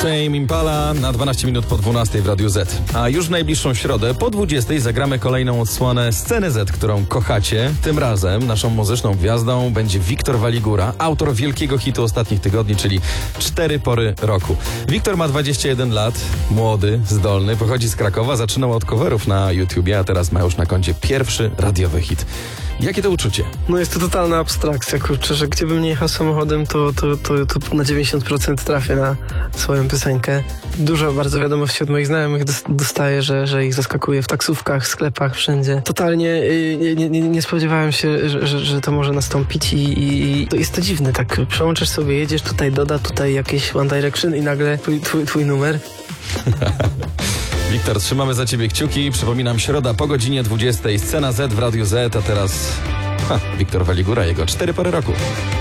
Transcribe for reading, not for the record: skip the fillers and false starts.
Tame Impala na 12 minut po 12 w Radiu Z. A już w najbliższą środę po 20 zagramy kolejną odsłonę Sceny Z, którą kochacie. Tym razem naszą muzyczną gwiazdą będzie Wiktor Waligura, autor wielkiego hitu ostatnich tygodni, czyli 4 pory roku. Wiktor ma 21 lat, młody, zdolny, pochodzi z Krakowa, zaczynał od coverów na YouTubie, a teraz ma już na koncie pierwszy radiowy hit. Jakie to uczucie? No jest to totalna abstrakcja, kurczę, że gdzie bym nie jechał samochodem, to na 90% trafię na swoją piosenkę. Dużo bardzo wiadomości od moich znajomych dostaję, że ich zaskakuje w taksówkach, w sklepach, wszędzie. Totalnie nie spodziewałem się, że to może nastąpić i to jest to dziwne, tak przełączasz sobie, jedziesz tutaj Doda, tutaj jakieś One Direction i nagle twój numer. Wiktor, trzymamy za ciebie kciuki. Przypominam, środa po godzinie 20. Scena Z w Radiu Z, a teraz Wiktor Waligura, jego 4 pory roku.